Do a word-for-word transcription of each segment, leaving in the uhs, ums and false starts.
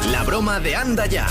La broma de Anda Ya.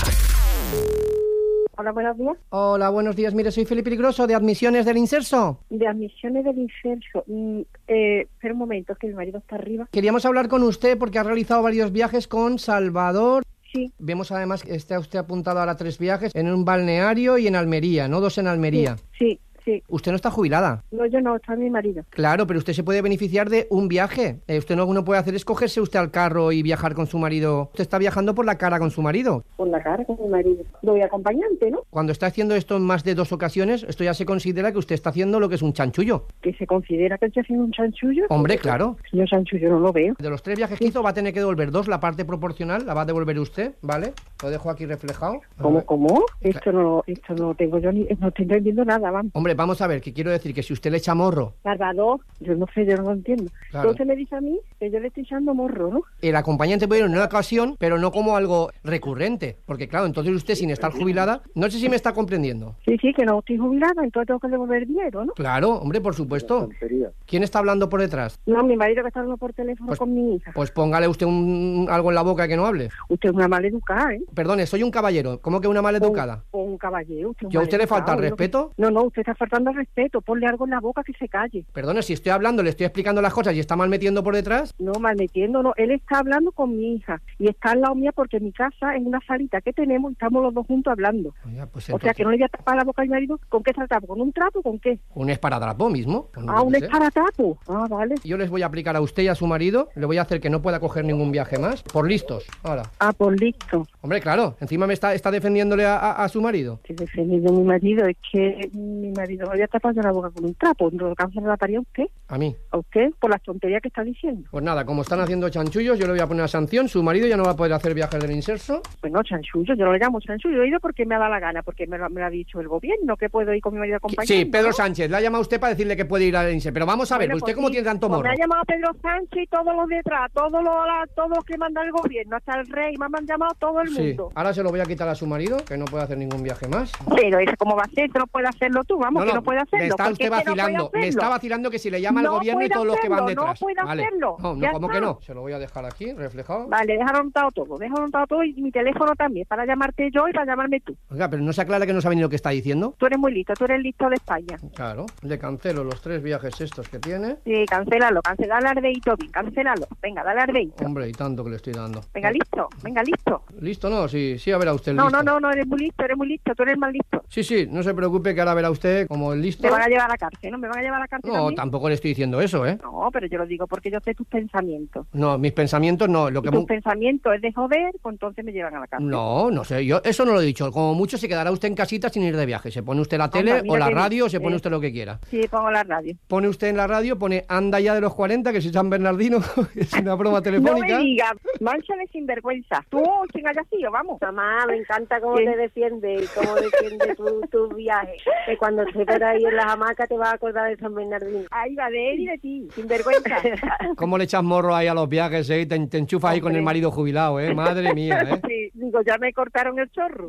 Hola, buenos días. Hola, buenos días. Mire, soy Felipe Grosso, de Admisiones del Inserso. De admisiones del Inserso. Mm, eh, espera un momento, que mi marido está arriba. Queríamos hablar con usted porque ha realizado varios viajes con Salvador. Sí. Vemos además que está usted apuntado ahora a tres viajes en un balneario y en Almería, ¿no? Dos en Almería. Sí, sí. Usted no está jubilada. No, yo no, está mi marido. Claro, pero usted se puede beneficiar de un viaje. Eh, usted no, no puede hacer es cogerse usted al carro y viajar con su marido. Usted está viajando por la cara con su marido. Por la cara con mi marido. Doy acompañante, ¿no? Cuando está haciendo esto en más de dos ocasiones, esto ya se considera que usted está haciendo lo que es un chanchullo. Que se considera que estoy haciendo un chanchullo. Hombre, claro. Yo chanchullo no lo veo. De los tres viajes que hizo va a tener que devolver dos, la parte proporcional la va a devolver usted, ¿vale? Lo dejo aquí reflejado. ¿Cómo, cómo? Esto no, esto no tengo yo ni, no estoy entendiendo nada, vamos. Hombre, vamos a ver, que quiero decir que si usted le echa morro... Salvador, yo no sé, yo no lo entiendo. Claro. Entonces me dice a mí que yo le estoy echando morro, ¿no? El acompañante puede ir en una ocasión, pero no como algo recurrente. Porque claro, entonces usted sin estar jubilada, no sé si me está comprendiendo. Sí, sí, que no estoy jubilada, entonces tengo que devolver dinero, ¿no? Claro, hombre, por supuesto. ¿Quién está hablando por detrás? No, mi marido que está hablando por teléfono Pues- con mi hija. Pues póngale usted un, algo en la boca que no hable. Usted es una maleducada, ¿eh? Perdone, soy un caballero. ¿Cómo que una maleducada? O un caballero. Usted es un ¿Que a usted le falta el maleducado, respeto? No, no, usted está faltando al respeto. Ponle algo en la boca que se calle. Perdone, si estoy hablando, le estoy explicando las cosas y está mal metiendo por detrás. No, mal metiendo, no. Él está hablando con mi hija y está al lado mía porque mi casa es una salita que tenemos y estamos los dos juntos hablando. Oiga, pues O sea, entonces, que no le voy a tapar la boca a mi marido. ¿Con qué tratamos? ¿Con un trapo? ¿Con qué? un esparadrapo mismo. Pues no Ah, lo un sé. esparatapo. Ah, vale. Yo les voy a aplicar a usted y a su marido, le voy a hacer que no pueda coger ningún viaje más, por listos. Ahora. Ah, pues listo. Hombre, claro, encima me está, está defendiéndole a, a, a su marido. Estoy defendiendo a mi marido. Es que mi marido me había tapado la boca con un trapo. ¿No lo cáncer la taparía a usted? A mí. ¿A usted? Por las tonterías que está diciendo. Pues nada, como están haciendo chanchullos, yo le voy a poner una sanción. Su marido ya no va a poder hacer viajes del Inserso. Pues no, chanchullo, yo no le llamo chanchullo, he ido porque me ha dado la gana, porque me lo, me lo ha dicho el gobierno, que puedo ir con mi marido acompañando. Sí, Pedro ¿no? Sánchez, le ha llamado a usted para decirle que puede ir al Inserso. Pero vamos a ver, Bueno, ¿usted pues cómo sí, tiene tanto pues morro? me ha llamado Pedro Sánchez y todos los detrás, todos los, la- todos los que manda el gobierno, hasta el rey, me han llamado todo el Sí, mundo. ahora se lo voy a quitar a su marido, que no puede hacer ningún viaje más. Pero eso cómo va a ser, eso no puede hacerlo tú, vamos, que no puede hacerlo. me está porque usted es que no puede vacilando, me hacerlo. está vacilando que si le llama al No gobierno y puede todos los que van hacerlo, no detrás. puede Vale. hacerlo, No, no, ya ¿cómo está. que no? Se lo voy a dejar aquí, reflejado. Vale, dejaron anotado todo, dejaron anotado todo y mi teléfono también, para llamarte yo y para llamarme tú. Oiga, pero no se aclara que no sabe ni lo que está diciendo. Tú eres muy listo, tú eres listo de España. Claro, le cancelo los tres viajes estos que tiene. Sí, cancélalo, cancela el arbeito, bien, cancélalo. Venga, dale arbeito. Hombre, y tanto que le estoy dando. Venga, listo, venga, listo. ¿Listo no? Sí, sí, a ver a usted el No, listo. no, no, no, eres muy listo, eres muy listo, tú eres más listo. Sí, sí, no se preocupe que ahora verá usted como el listo. Me van a llevar a la cárcel, ¿no? Me van a llevar a la cárcel No, también? tampoco le estoy diciendo eso, ¿eh? No, pero yo lo digo porque yo sé tus pensamientos. No, mis pensamientos no, lo Si que... tus mu- pensamientos es de joder, pues entonces me llevan a la cárcel. No, no sé, yo eso no lo he dicho. Como mucho se quedará usted en casita sin ir de viaje. Se pone usted la tele Anda, mira o la que bien. radio, se pone Eh. usted lo que quiera. Sí, pongo la radio. Pone usted en la radio, pone Anda Ya de los cuarenta, que es San Bernardino, es una broma No telefónica. me digas, mancha de sinvergüenza. Tú, quien haya sido, vamos. Mamá, me encanta cómo ¿Qué? te defiende y cómo defiende tu, tu viaje. Que cuando estés por ahí en las hamacas te vas a acordar de San Bernardino. Ahí va de él y de ti, sinvergüenza. ¿Cómo le echas morro ahí a los viajes, eh? Te, te enchufas ahí con el Hombre. marido jubilado, eh? Madre mía, eh. Sí, digo, ya me cortaron el chorro.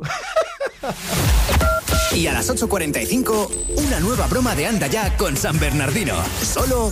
Y a las ocho cuarenta y cinco, una nueva broma de Anda Ya con San Bernardino. Solo